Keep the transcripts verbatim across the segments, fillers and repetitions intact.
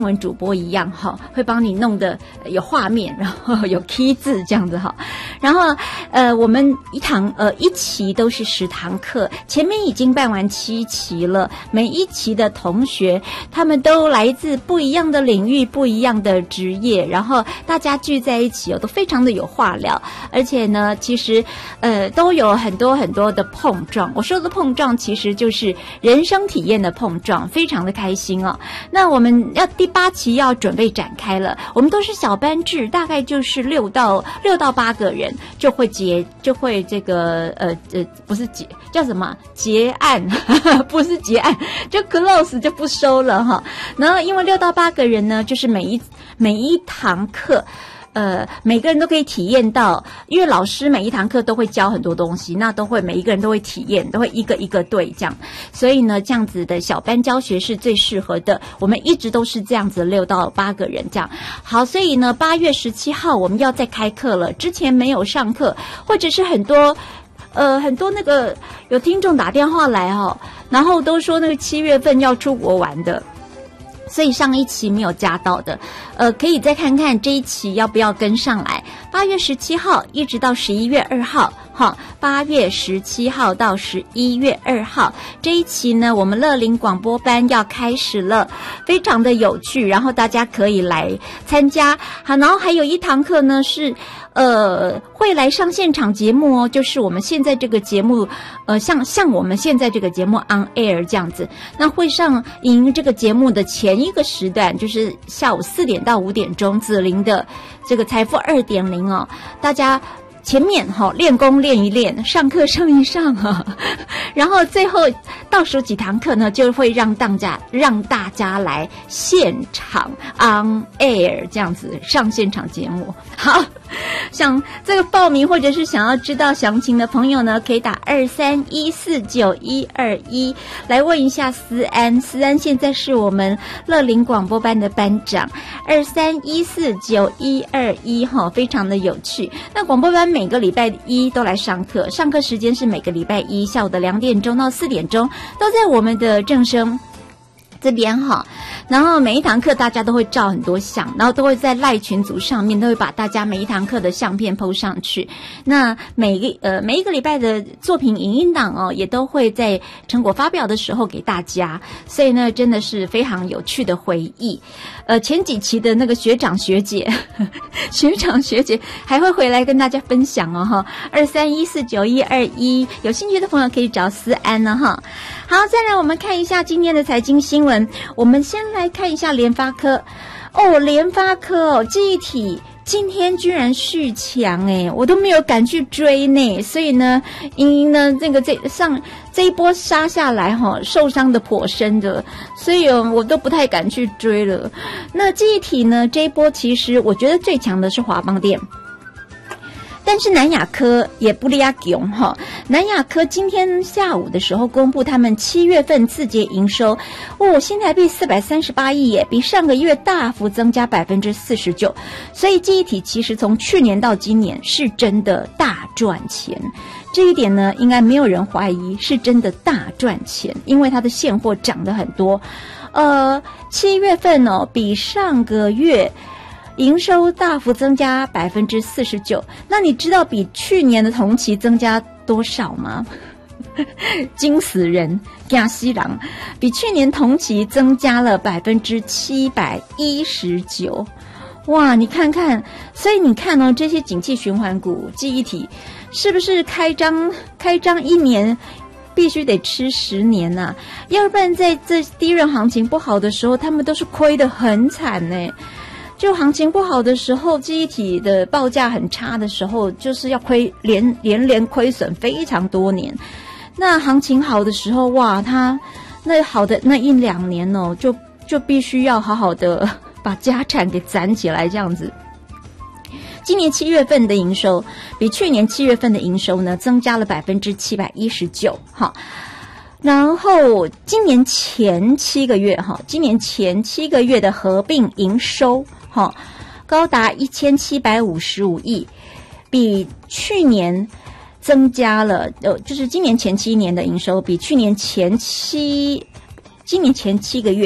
文主播一样哈，会帮你弄得有画面，然后有 key 字这样子哈。然后呃，我们一堂呃一期都是十堂课，前面已经办完七期了。每一期的同学，他们都来自不一样的领域、不一样的职业，然后大家聚在一起哦，都非常的有话聊。而且呢，其实呃都有很多很多的碰撞。我说的碰撞，其实就是人生体验的碰撞，非常的开心哦。那我们要第八期要准备展开了，我们都是小班制，大概就是六到六到八个人就会结就会这个呃呃不是结叫什么结案，不是结案就 close 就不收了哈。然后因为六到八个人呢，就是每一每一堂课。呃，每个人都可以体验到，因为老师每一堂课都会教很多东西，那都会每一个人都会体验，都会一个一个对这样，所以呢，这样子的小班教学是最适合的。我们一直都是这样子，六到八个人这样。好，所以呢，八月十七号我们要再开课了，之前没有上课，或者是很多。呃，很多那个有听众打电话来哦，然后都说那个七月份要出国玩的。所以上一期没有加到的，呃，可以再看看这一期要不要跟上来。八月十七号一直到十一月二号，哈，八月十七号到十一月二号这一期呢，我们乐龄广播班要开始了，非常的有趣，然后大家可以来参加。好，然后还有一堂课呢是。呃，会来上现场节目哦，就是我们现在这个节目，呃，像像我们现在这个节目 on air 这样子，那会上迎这个节目的前一个时段，就是下午四点到五点钟，子玲的这个财富二点零哦，大家。前面哈、哦、练功练一练，上课上一上哈、啊，然后最后倒数几堂课呢，就会让大家让大家来现场 on air 这样子上现场节目。好，像这个报名或者是想要知道详情的朋友呢，可以打二三一四九一二一来问一下思安。思安现在是我们乐龄广播班的班长，二三一四九一二一哈，非常的有趣。那广播班每个礼拜一都来上课，上课时间是每个礼拜一下午的两点钟到四点钟，都在我们的正声这边哈。然后每一堂课大家都会照很多相，然后都会在赖群组上面都会把大家每一堂课的相片 po 上去。那每个呃每一个礼拜的作品影音档哦，也都会在成果发表的时候给大家，所以呢真的是非常有趣的回忆。呃前几期的那个学长学姐学长学姐还会回来跟大家分享哦哈。二三一四九一二一，有兴趣的朋友可以找思安呢哈。好，再来我们看一下今天的财经新闻。我们先来看一下联发科哦，联发科哦，记忆体今天居然续强诶，我都没有敢去追呢，所以呢，因因呢这个这上这一波杀下来哈、哦，受伤的颇深的，所以哦我都不太敢去追了。那记忆体呢，这一波其实我觉得最强的是华邦电。但是南亚科也不利亚囧哈，南亚科今天下午的时候公布他们七月份次节营收，哦，新台币四百三十八亿耶，比上个月大幅增加百分之四十九，所以记忆体其实从去年到今年是真的大赚钱，这一点呢，应该没有人怀疑，是真的大赚钱，因为它的现货涨得很多，呃，七月份哦，比上个月。营收大幅增加百分之四十九，那你知道比去年的同期增加多少吗？惊死人！亚西郎比去年同期增加了百分之七百一十九，哇！你看看，所以你看哦，这些景气循环股、记忆体，是不是开张开张一年？必须得吃十年呐、啊，要不然在这低润行情不好的时候，他们都是亏得很惨呢。就行情不好的时候，记忆体的报价很差的时候，就是要亏连连连亏损非常多年。那行情好的时候，哇，它那好的那一两年哦，就就必须要好好的把家产给攒起来，这样子。今年七月份的营收比去年七月份的营收呢，增加了百分之七百一十九，哈。然后今年前七个月哈，今年前七个月的合并营收哈，高达一千七百五十五亿，比去年增加了呃，就是今年前七年的营收比去年前七今年前七个月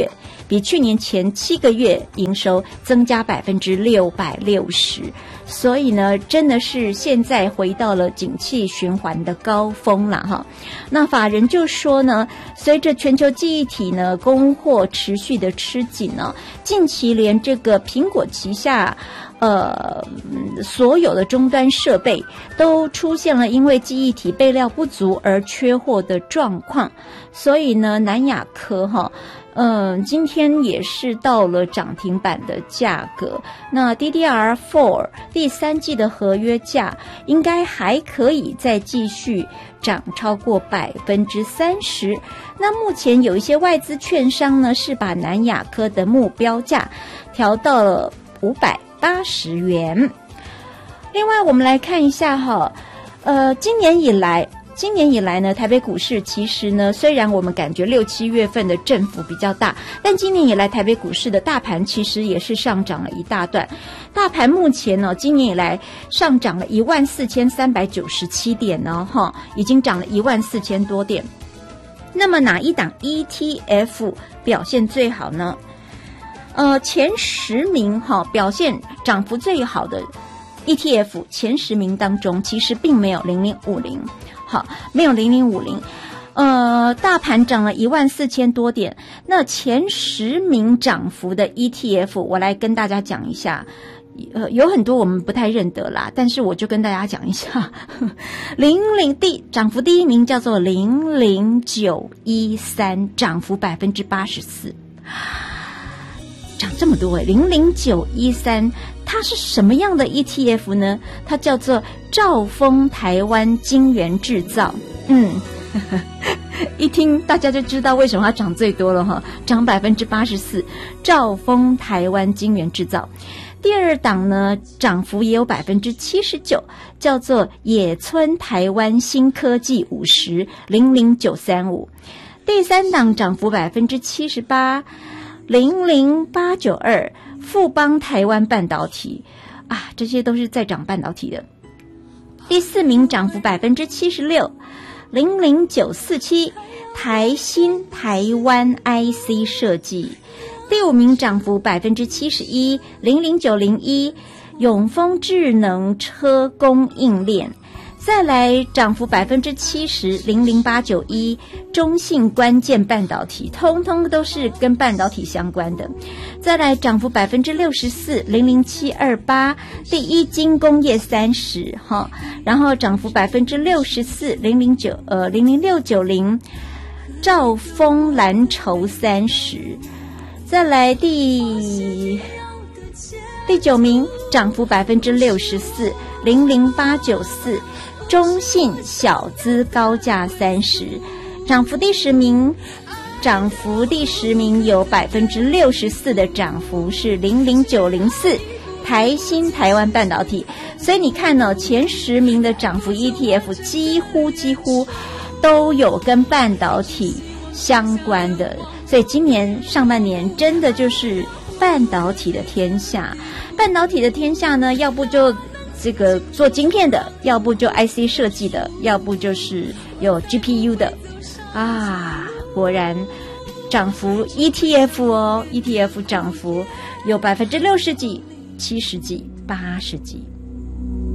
比去年前七个月营收增加百分之六百六十。所以呢，真的是现在回到了景气循环的高峰了哈。那法人就说呢，随着全球记忆体呢供货持续的吃紧呢，近期连这个苹果旗下呃所有的终端设备都出现了因为记忆体备料不足而缺货的状况。所以呢，南亚科哈嗯，今天也是到了涨停板的价格。那 D D R 四 第三季的合约价应该还可以再继续涨超过百分之三十。那目前有一些外资券商呢，是把南亚科的目标价调到了五百八十元。另外，我们来看一下哈，呃，今年以来。今年以来呢，台北股市其实呢，虽然我们感觉六七月份的振幅比较大，但今年以来台北股市的大盘其实也是上涨了一大段。大盘目前呢，今年以来上涨了一万四千三百九十七点呢，哈，已经涨了一万四千多点。那么哪一档 E T F 表现最好呢？呃，前十名哈表现涨幅最好的 E T F 前十名当中，其实并没有零零五零。好，没有零零五零，呃，大盘涨了一万四千多点。那前十名涨幅的 E T F， 我来跟大家讲一下。呃，有很多我们不太认得啦，但是我就跟大家讲一下。零零第涨幅第一名叫做零零九一三，涨幅百分之八十四，涨这么多诶，零零九一三。它是什么样的 E T F 呢？它叫做兆丰台湾晶圆制造。嗯，一听大家就知道为什么它涨最多了哈，涨百分之八十四。兆丰台湾晶圆制造。第二档呢，涨幅也有百分之七十九，叫做野村台湾新科技五十零零九三五。第三档涨幅百分之七十八，零零八九二。富邦台湾半导体啊，这些都是在涨半导体的。第四名涨幅百分之七十六，零零九四七台新台湾 I C 设计。第五名涨幅百分之七十一，零零九零一永丰智能车供应链。再来涨幅百分之七十，零零八九一中信关键半导体，通通都是跟半导体相关的。再来涨幅百分之六十四，零零七二八第一金工业三十哈，然后涨幅百分之六十四，零零九呃零零六九零兆丰蓝筹三十。再来第第九名涨幅百分之六十四，零零八九四。中信小资高价三十，涨幅第十名，涨幅第十名有百分之六十四的涨幅是零零九零四台新台湾半导体。所以你看呢、哦，前十名的涨幅 E T F 几乎几乎都有跟半导体相关的，所以今年上半年真的就是半导体的天下。半导体的天下呢，要不就这个做晶片的，要不就 I C 设计的，要不就是有 G P U 的啊。果然涨幅 E T F 哦 ，E T F 涨幅有百分之六十几、七十几、八十几。